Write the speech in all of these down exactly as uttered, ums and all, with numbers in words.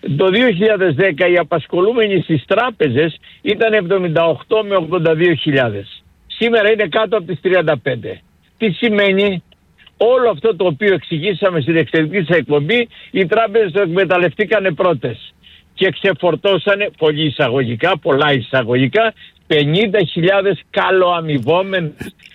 Το δύο χιλιάδες δέκα οι απασχολούμενοι στις τράπεζες ήταν εβδομήντα οκτώ με ογδόντα δύο χιλιάδες. Σήμερα είναι κάτω από τις τριάντα πέντε. Τι σημαίνει? Όλο αυτό το οποίο εξηγήσαμε στην εξαιρετική εκπομπή, οι τράπεζες το εκμεταλλευτήκανε πρώτες και ξεφορτώσανε πολύ εισαγωγικά, πολλά εισαγωγικά, πενήντα χιλιάδες καλοαμοιβόμενες,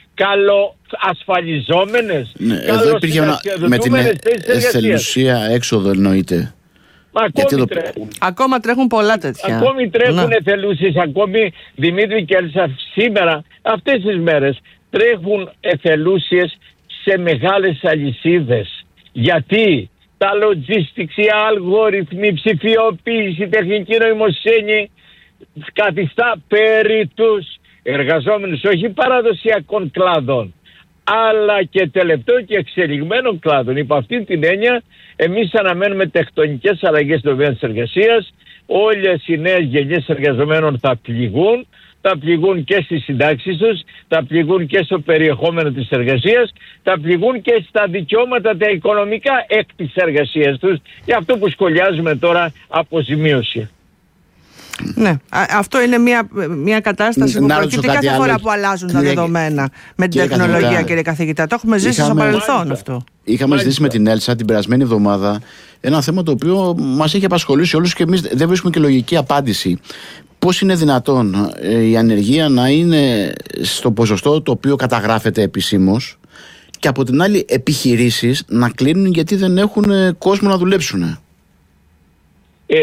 καλοασφαλιζόμενες. Ναι, εδώ υπήρχε ένα, με την εθελουσία έξοδο εννοείται. Ακόμη το... τρέχουν. Ακόμα τρέχουν πολλά τέτοια. Ακόμη τρέχουν εθελούσιες, ακόμη Δημήτρη και Έλσα σήμερα, αυτές τις μέρες τρέχουν εθελούσιες σε μεγάλες αλυσίδες. Γιατί τα logistics, οι αλγόριθμοι, η ψηφιοποίηση, η τεχνική νοημοσύνη καθιστά περί τους εργαζόμενους όχι παραδοσιακών κλάδων, αλλά και τελευταίων και εξελιγμένων κλάδων. Υπό αυτή την έννοια, εμείς αναμένουμε τεκτονικές αλλαγές στον τομέα της εργασίας. Όλες οι νέες γενιές εργαζομένων θα πληγούν. Θα πληγούν και στις συντάξεις τους, θα πληγούν και στο περιεχόμενο της εργασίας, θα πληγούν και στα δικαιώματα τα οικονομικά εκ της εργασίας τους, για αυτό που σχολιάζουμε τώρα αποζημίωση. Ναι, α, αυτό είναι μια, μια κατάσταση που προκύπτει κάθε άλλο. φορά που αλλάζουν κύριε, τα δεδομένα με την τεχνολογία, καθηγητά, κύριε καθηγητά. Το έχουμε ζήσει είχαμε, στο παρελθόν αυτό. Είχαμε ζήσει με την Έλσα την περασμένη εβδομάδα ένα θέμα το οποίο μας έχει απασχολήσει όλους και εμείς δεν βρίσκουμε και λογική απάντηση. Πώς είναι δυνατόν ε, η ανεργία να είναι στο ποσοστό το οποίο καταγράφεται επισήμως και από την άλλη επιχειρήσεις να κλείνουν γιατί δεν έχουν ε, κόσμο να δουλέψουν. Ε, ε,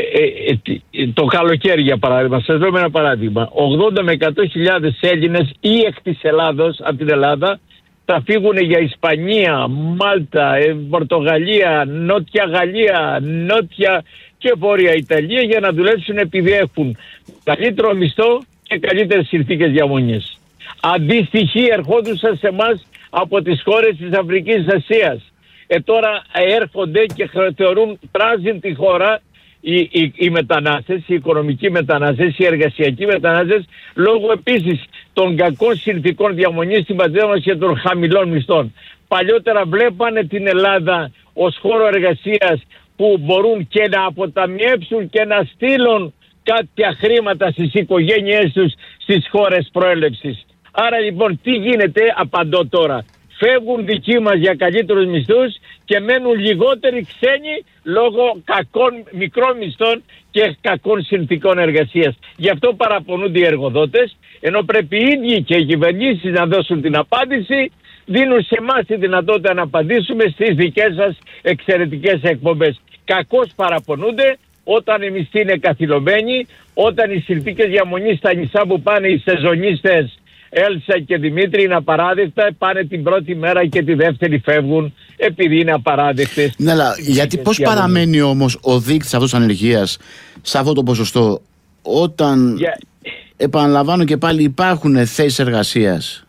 ε, το καλοκαίρι για παράδειγμα, σας δώσω ένα παράδειγμα, ογδόντα με εκατό χιλιάδες Έλληνες ή εκ της Ελλάδος, από την Ελλάδα, θα φύγουν για Ισπανία, Μάλτα, ε, Πορτογαλία, Νότια Γαλλία, Νότια και Βόρεια Ιταλία για να δουλέψουν επειδή έχουν καλύτερο μισθό και καλύτερες συνθήκες διαμονής. Αντίστοιχοι ερχόντουσαν σε εμάς από τις χώρες της Αφρικής Ασίας. Ε, τώρα έρχονται και θεωρούν τράζιν τη χώρα οι, οι, οι μετανάστες, οι οικονομικοί μετανάστες, οι εργασιακοί μετανάστες, λόγω επίσης των κακών συνθήκων διαμονής στην πατρίδα μας και των χαμηλών μισθών. Παλιότερα βλέπανε την Ελλάδα ως χώρο εργασίας που μπορούν και να αποταμιεύσουν και να στείλουν κάποια χρήματα στις οικογένειές τους στις χώρες προέλευσης. Άρα λοιπόν τι γίνεται, απαντώ τώρα. Φεύγουν δικοί μας για καλύτερους μισθούς και μένουν λιγότεροι ξένοι λόγω κακών μικρών μισθών και κακών συνθήκων εργασίας. Γι' αυτό παραπονούνται οι εργοδότες, ενώ πρέπει οι ίδιοι και οι κυβερνήσεις να δώσουν την απάντηση, δίνουν σε εμάς τη δυνατότητα να απαντήσουμε στις δικές σας εξαιρετικές εκπομπές. Κακώς παραπονούνται όταν οι μισθοί είναι καθυλωμένοι, όταν οι συνθήκες διαμονής στα νησιά που πάνε οι σεζονίστες Έλσα και Δημήτρη είναι απαράδεκτα, πάνε την πρώτη μέρα και τη δεύτερη φεύγουν επειδή είναι απαράδεκτες. Ναι, αλλά γιατί πώς διαμονής. Παραμένει όμως ο δείκτης αυτός της ανεργίας σε αυτό το ποσοστό όταν yeah. επαναλαμβάνω και πάλι υπάρχουν θέσεις εργασίας?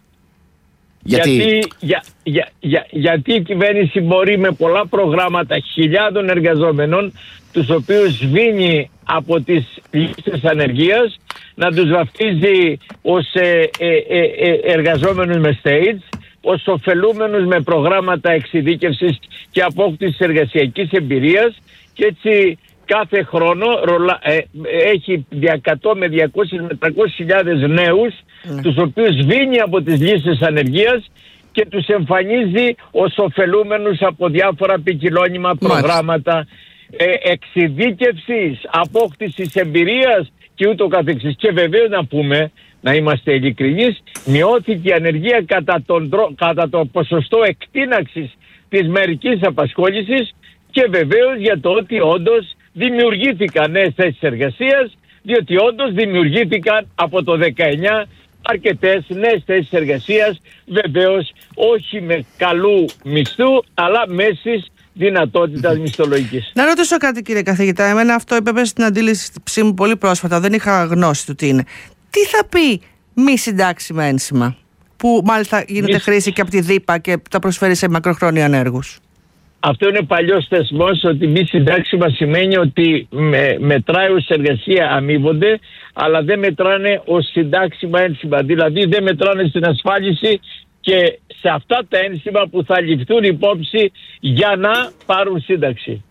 Γιατί, γιατί, για, για, για, γιατί η κυβέρνηση μπορεί με πολλά προγράμματα χιλιάδων εργαζόμενων, τους οποίους σβήνει από τις λίστες ανεργίας, να τους βαφτίζει ως ε, ε, ε, ε, εργαζόμενους με stage, ως ωφελούμενους με προγράμματα εξειδίκευσης και απόκτησης εργασιακής εμπειρίας, και έτσι κάθε χρόνο ρολα, ε, έχει εκατό με διακόσιες με τριακόσιες χιλιάδες νέους, mm. τους οποίους σβήνει από τις λίστες ανεργίας και τους εμφανίζει ως ωφελούμενους από διάφορα ποικιλώνυμα προγράμματα ε, εξειδίκευσης, απόκτησης εμπειρίας και ούτω καθεξής. Και βεβαίως να πούμε, να είμαστε ειλικρινείς, μειώθηκε η ανεργία κατά, τον, κατά το ποσοστό εκτείναξης της μερικής απασχόλησης και βεβαίως για το ότι όντως δημιουργήθηκαν νέες θέσεις εργασίας, διότι όντως δημιουργήθηκαν από το δεκαεννιά αρκετές νέες θέσεις εργασίας, βεβαίως όχι με καλού μισθού, αλλά μέσης δυνατότητας μισθολογικής. Να ρωτήσω κάτι, κύριε καθηγητά, εμένα αυτό έπαιζε στην αντίληψή μου πολύ πρόσφατα, δεν είχα γνώση του τι είναι. Τι θα πει μη συντάξιμα ένσημα, που μάλιστα γίνεται μη... χρήση και από τη ΔΥΠΑ και τα προσφέρει σε μακροχρόνια ανέργους? Αυτό είναι παλιός θεσμός, ότι μη συντάξιμα σημαίνει ότι με, μετράει ως εργασία αμείβονται, αλλά δεν μετράνε ως συντάξιμα ένσημα. Δηλαδή δεν μετράνε στην ασφάλιση και σε αυτά τα ένσημα που θα ληφθούν υπόψη για να πάρουν σύνταξη.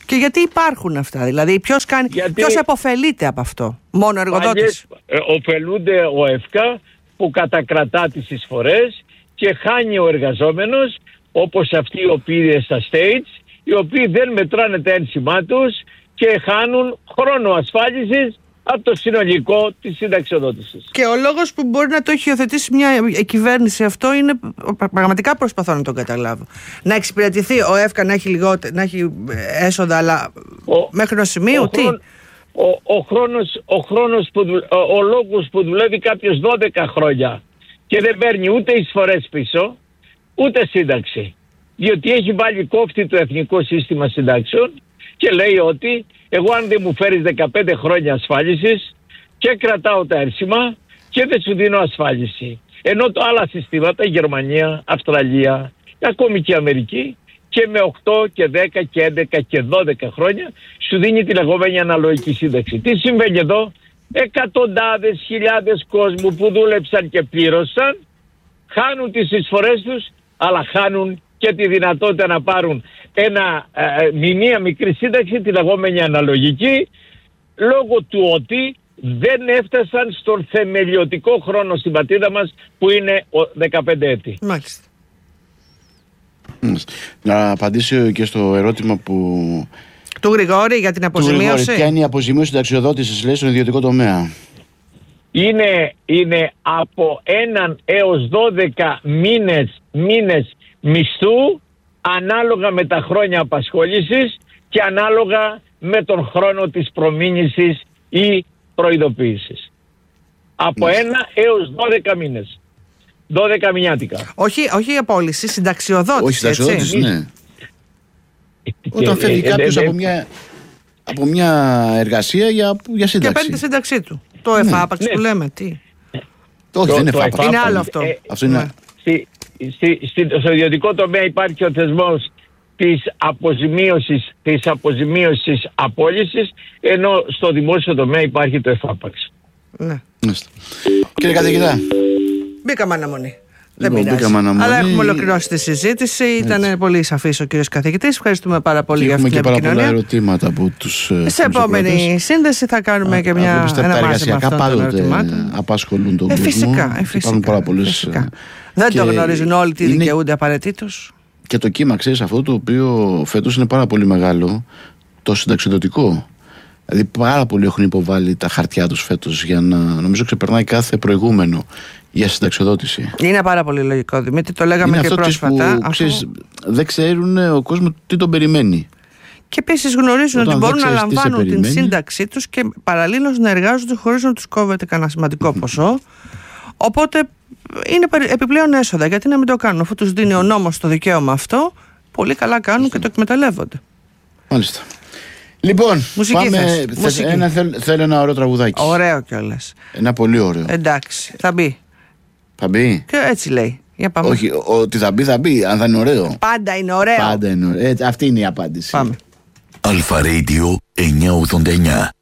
Και γιατί υπάρχουν αυτά, δηλαδή ποιος, κάνει, γιατί... ποιος αποφελείται από αυτό? Μόνο εργοδότης? Ε, ωφελούνται ο ΕΦΚΑ που κατακρατά τις εισφορές και χάνει ο εργαζόμενος, όπως αυτοί οι οποίοι στα States, οι οποίοι δεν μετράνε τα ένσημά τους και χάνουν χρόνο ασφάλισης από το συνολικό της συνταξιοδότησης. Και ο λόγος που μπορεί να το έχει υιοθετήσει μια κυβέρνηση αυτό είναι, πραγματικά προσπαθώ να τον καταλάβω, να εξυπηρετηθεί ο ΕΦΚΑ να έχει, λιγότε, να έχει έσοδα, αλλά ο, μέχρι ενός σημείου, ο τι? Χρόν, ο, ο, χρόνος, ο, χρόνος που, ο, ο λόγος που δουλεύει κάποιος δώδεκα χρόνια και δεν παίρνει ούτε εισφορές πίσω, ούτε σύνταξη, διότι έχει βάλει κόφτη το Εθνικό Σύστημα Συντάξεων και λέει ότι εγώ αν δεν μου φέρεις δεκαπέντε χρόνια ασφάλισης και κρατάω τα έρσημα και δεν σου δίνω ασφάλιση. Ενώ το άλλα συστήματα, Γερμανία, Αυστραλία, ακόμη και Αμερική, και με οκτώ και δέκα και έντεκα και δώδεκα χρόνια σου δίνει τη λεγόμενη αναλογική σύνταξη. Τι συμβαίνει εδώ? Εκατοντάδες χιλιάδες κόσμου που δούλεψαν και πλήρωσαν χάνουν τις εισφορές τους, αλλά χάνουν και τη δυνατότητα να πάρουν ένα, ε, μία μικρή σύνταξη, τη λεγόμενη αναλογική, λόγω του ότι δεν έφτασαν στον θεμελιωτικό χρόνο στην πατρίδα μας που είναι δεκαπέντε έτη. Μάλιστα. Να απαντήσω και στο ερώτημα που... του Γρηγόρη για την αποζημίωση. Ποια είναι η αποζημίωση συνταξιοδότησης, λέει, στον ιδιωτικό τομέα? Είναι, είναι από έναν έως δώδεκα μήνες, μήνες μισθού, ανάλογα με τα χρόνια απασχόλησης και ανάλογα με τον χρόνο της προμήνυσης ή προειδοποίησης. Από ναι. ένα έως δώδεκα μήνες. δώδεκα μηνιάτικα. Όχι, όχι η απόλυση, συνταξιοδότηση. Όχι συνταξιοδότηση, ναι. Όταν φεύγει ε, κάποιος ε, ε, από, μια, από μια εργασία για, για σύνταξη. Και παίρνει τη σύνταξή του. Το εφάπαξ ναι. που λέμε, τι. Όχι, το, δεν είναι το εφάπαξ. Είναι άλλο αυτό. Ε, αυτό είναι... ναι. στη, στη, στη, στο ιδιωτικό τομέα υπάρχει ο θεσμός της αποζημίωσης, της αποζημίωσης απόλυσης, ενώ στο δημόσιο τομέα υπάρχει το εφάπαξ. Ναι. Κύριε καθηγητά. Μπήκαμε αναμονή. Δεν Λοιπόν, πειράζει. Αλλά έχουμε ολοκληρώσει τη συζήτηση. Ήταν πολύ σαφής ο κύριος καθηγητής. Ευχαριστούμε πάρα πολύ και για αυτή την επικοινωνία. Έχουμε και πάρα πολλά ερωτήματα από τους. Σε επόμενη σύνδεση θα κάνουμε Α, και μια ένα μάζεμα αυτών των ερωτημάτων. Απασχολούν τον ε, κόσμο. Φυσικά. Ε, φυσικά, πάρα πολλές, φυσικά. Δεν το γνωρίζουν όλοι τι δικαιούνται απαραίτητος. Και το κύμα, ξέρεις, αυτό το οποίο φέτος είναι πάρα πολύ μεγάλο, το συνταξιδοτικό. Δηλαδή πάρα πολλοί έχουν υποβάλει τα χαρτιά τους φέτος για να, νομίζω, ξεπερνάει κάθε προηγούμενο για συνταξιοδότηση. Είναι πάρα πολύ λογικό, Δημήτρη, το λέγαμε είναι και πρόσφατα. Που, ξέρεις, αφού... δεν ξέρουν ο κόσμος τι τον περιμένει. Και επίσης γνωρίζουν Όταν ότι μπορούν να λαμβάνουν την σύνταξή τους και παραλλήλως να εργάζονται χωρίς να τους κόβεται κανένα σημαντικό ποσό. Οπότε είναι επιπλέον έσοδα. Γιατί να μην το κάνουν, αφού τους δίνει ο νόμος το δικαίωμα αυτό, πολύ καλά κάνουν και το εκμεταλλεύονται. Μάλιστα. Λοιπόν, μουσική πάμε. Θες. Μουσική. Ένα, θέλ, θέλω ένα ωραίο τραγουδάκι. Ωραίο κιόλας. Ένα πολύ ωραίο. Εντάξει, θα μπει. Θα μπει. Και έτσι λέει. Για πάμε. Όχι, ότι θα μπει, θα μπει. Αν θα είναι ωραίο. Πάντα είναι ωραίο. Πάντα είναι ωραίο. Έτσι, αυτή είναι η απάντηση. Πάμε. Αλφα Radio εννιακόσια ογδόντα εννιά.